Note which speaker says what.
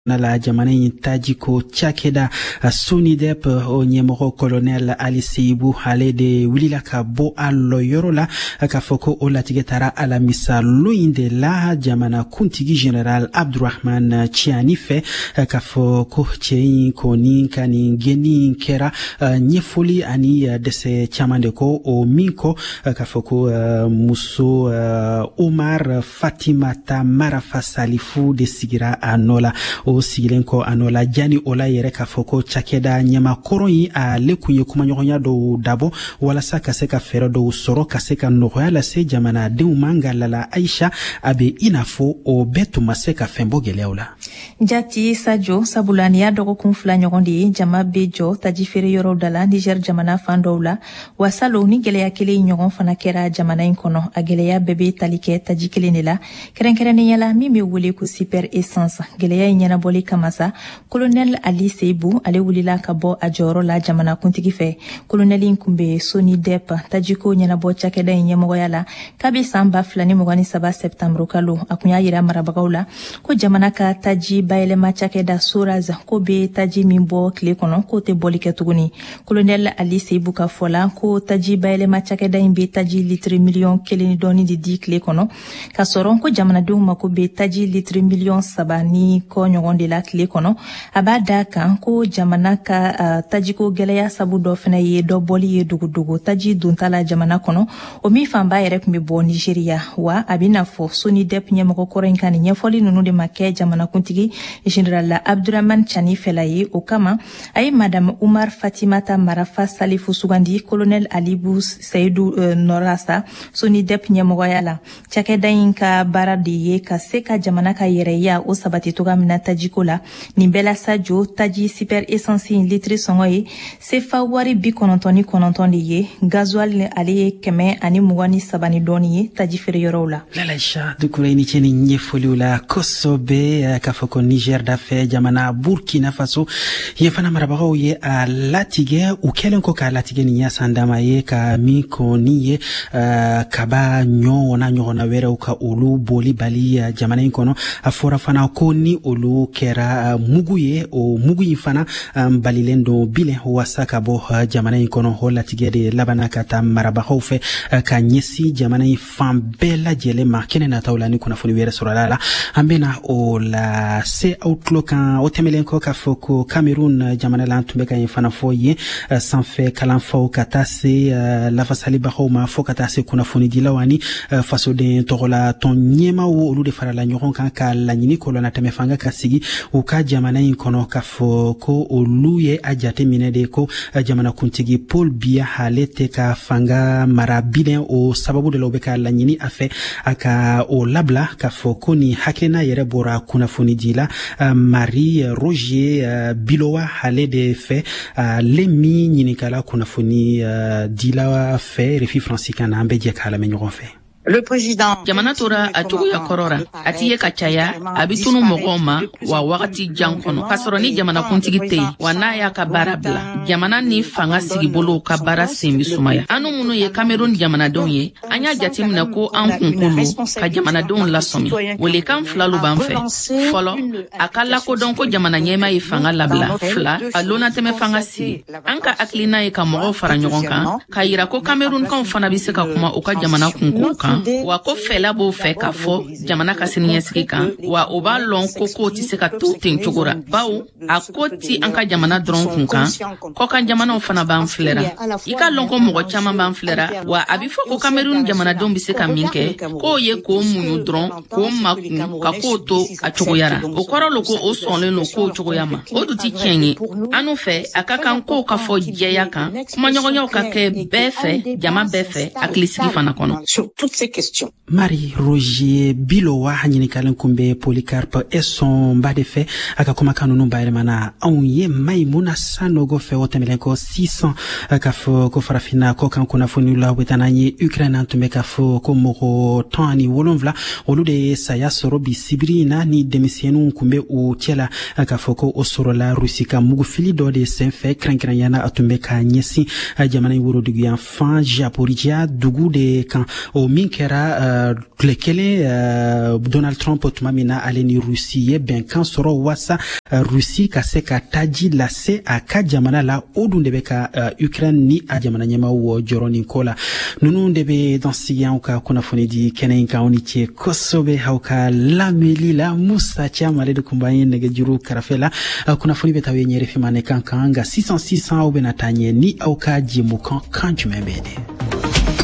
Speaker 1: na la jamana in tajiko chakeda Sonidep o nyemoro colonel Ali Seibu ale de wilila ka bo allo yorola ka foko o latigetara ala misa loinde la jamana kuntigi general Abdurrahman Chianife ka foko chein koni kani geni kera nyefoli ani dese chamande ko o minko ka foko muso Omar Fatimata Marafa Salifu de sigira anola o sigilenko anola jani ola yere ka foko chakeda nyama koroi a lekunye kuma nyonya do dabo wala sa ka se ka fero do soro ka se ka noya la se jamana de umanga la Aisha abe inafo o betu maseka fembo geleola
Speaker 2: jati sajo sabulani ya dogo kunfla nyogondi jama bejo tajifere yoro dala Niger jamana fandoula wasalo ni gele ya kele nyogon fana kera jamana inkono agele ya bebe talike tajikele nela kerenkere yala mimi wule ku super essence gele ya nyana boli kamasa colonel Ali Seibu ale wulila kabo ajoro la jamana kuntigi fe colonel inkumbe Sonidep tajiko nyana bo chakeda nyemo yala kabi samba flani mogani 7 septembre kalo akunya yira marabagaula ko jamana ka taji bayle machakeda suraza ko be taji mimbo kle kono ko te boli ketuguni colonel Ali Seibu ka fola ko taji bayle machakeda imbe taji litre million keleni doni di kle kono ka soron ko jamana du mako be taji litre million sabani ko nyogonde la kle kono abada kan ko jamana ka tajiko geleya sabu do fena ye do boli ye dugu taji duntala jamana kono o mi famba yere kumbe bo Nigeria wa abina fo Sonidep nyemoko korenkani nyefoli nunu de make jamana kuntigi general Abdurrahman Chianife laye o kama ay madame Umar Fatimata Marafa Salifu sugandi colonel Alibu Seydou Norasa Sonidep nyemoko yala chakeda inka baradi ye ka seka jamana ka yere ya o sabati toga mina tajiko la nimbela sajo taji super essence litre songoye sefa wari bi konontoni ye gasoil ali keme ani mugani sabani doni ye taji fere yorola
Speaker 1: lalaisha dukureni cheni nyefoliula kosobe kafoko Niger dafe jamana Burkina Faso yefana marabago ye a latige ukelenko ka latige ni sandama ye ka miko niye kaba nyo na wera uka olu boli bali jamana inkono afora fana ko ni olu kera muguye o muguyi fana balilendo bile wasaka bo jamana inkono hola tigede labana kata marabaho fe ka nyesi jamana fambela jele makene na taulani kuna funi wera sorala ambena o la se outlook o temelenko ka foko Cameroon jamana la tumbeka fana foye sans fait kalanfo katase la fasali baho ma fo katase kuna funi dilawani faso de torola ton nyema o lu de farala nyoron kan ka la nyini ko na temefanga kasigi uka jamana inkono kafo ko oluye ajate minede ko jamana kuntigi Paul Biya halete ka fanga marabile o sababu de lobeka la nyini afe aka o labla kafo ko ni hakena yere bora kuna funidila Marie Roger Bilowa halede fe lemi nyini kala kuna funi dila fe refi francika na ambeje kala menyo fe
Speaker 3: Le président
Speaker 4: jamana tora atugu ya korora atiye kachaya abitunu mogoma wa wakati jankono kasoro jamana kuntigite wana ya kabarabla jamana ni fanga sigibolo kabara sembi sumaya anu munu ye Cameroon jamana donye anya jatimna ko an kunkulu ka jamana don la somi wole kan flalu banfe folo akala ko don ko jamana nyema ye fanga labla fla alona teme fanga si anka aklina ye ka mogo fara nyogon kan ka yira ko Cameroon kan fana biseka kuma o ka jamana kunkulu wa ko fela bo fe ka fo jamana ka sininyesiki kan wa oba lon koko ti se ka to ten chogora bawo akoti anka jamana dron kun kan ko kan jamana fana ban flera ika lon ko mo chama ban flera wa abifo ko Cameroon jamana don bi se ka minke ko ye ko munyu dron ko makun ka ko to a chogoyara o korolo ko o sonle no ko chogoyama o duti kenyi anu fe akakan ko ka fo jeya kan kuma nyogonyo ka ke befe jama befe aklisiki fana kono
Speaker 1: Marie Roger Bilowa hanyini kalen kumbe Polycarpe son bade fe aka kuma kanunu bayre mana onye Maimuna Sanogo fe otemelenko 600 aka fo ko farafina ko kan kuna funula wetananye Ukraine antume ka fo ko moko tani wolonvla olude saya sorobi sibrina ni demisienu kumbe o tiela aka fo ko osorola rusika mugu fili do de senfe krankranyana atumbe ka nyesi jamana wuro dugu ya fan japorija dugu de kan o min kɛra tile kelen Donald Trump tuma min na ale ni Rusi ye bɛnkan sɔrɔ wasa Rusi ka se ka taji lase a ka jamana la o dun de bɛ ka Ukraine ni a jamana ɲɛmaaw jɔrɔ nin ko la ninnu de bɛ dɔnsigi anw ka kunnafoni di kɛnɛ in kan aw ni ce kosɛbɛ aw ka lamɛnli la Musa Camale de kun b'an ye nɛgɛjuru kɛrɛfɛ la kunnafoni bɛ taa ye ɲɛrɛfima ne kan nka sisan aw bɛna taa ɲɛ ni aw ka jɛmukan kan jumɛn bɛ de